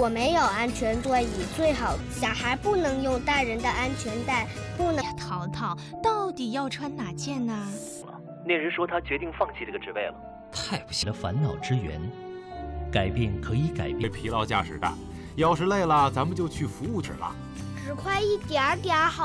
果没有安全座椅，最好小孩不能用大人的安全带，不能。 淘淘到底要穿哪件呢？ 那人说他决定放弃这个职位了。 太不行了，烦恼之源，改变可以改变。 疲劳驾驶的，要是累了，咱们就去服务室了。 只快一点点好。